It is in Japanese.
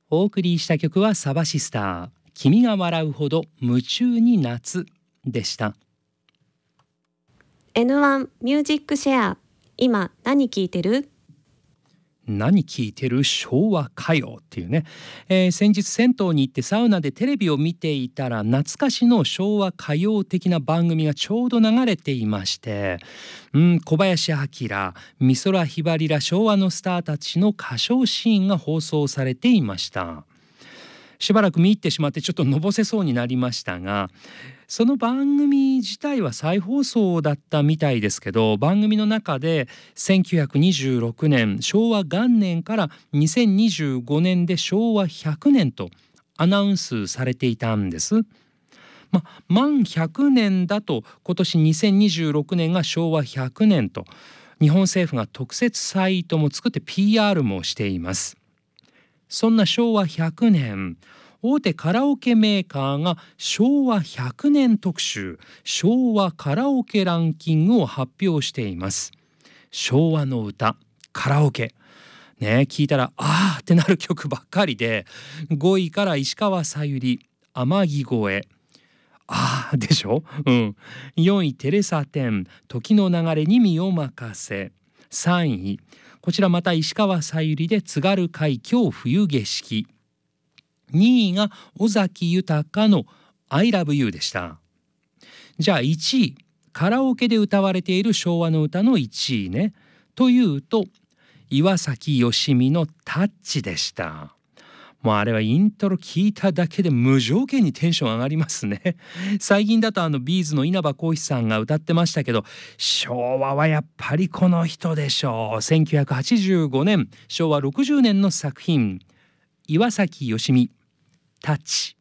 お送りした曲はサバシスター、君が笑うほど夢中に夏でした。 N1 ミュージックシェア、今何聴いてる？ 何聞いてる？昭和歌謡っていうね、先日銭湯に行ってサウナでテレビを見ていたら懐かしの昭和歌謡的な番組がちょうど流れていまして、小林明、美空ひばりら昭和のスターたちの歌唱シーンが放送されていました。しばらく見入ってしまってちょっとのぼせそうになりましたが、その番組自体は再放送だったみたいですけど、番組の中で1926年昭和元年から2025年で昭和100年とアナウンスされていたんです。満100年だと今年2026年が昭和100年と、日本政府が特設サイトも作って PR もしています。そんな昭和100年、大手カラオケメーカーが昭和100年特集、昭和カラオケランキングを発表しています。昭和の歌、カラオケね、聞いたらあーってなる曲ばっかりで、5位から石川さゆり、天城越え、あーでしょ、4位テレサ・テン、時の流れに身を任せ。3位こちらまた石川さゆりで津軽海峡冬景色。2位が尾崎豊の I love you でした。じゃあ1位、カラオケで歌われている昭和の歌の1位ね、というと岩崎良美のタッチでした。もうあれはイントロ聞いただけで無条件にテンション上がりますね。最近だとビーズの稲葉浩志さんが歌ってましたけど、昭和はやっぱりこの人でしょう。1985年昭和60年の作品、岩崎良美タッチ。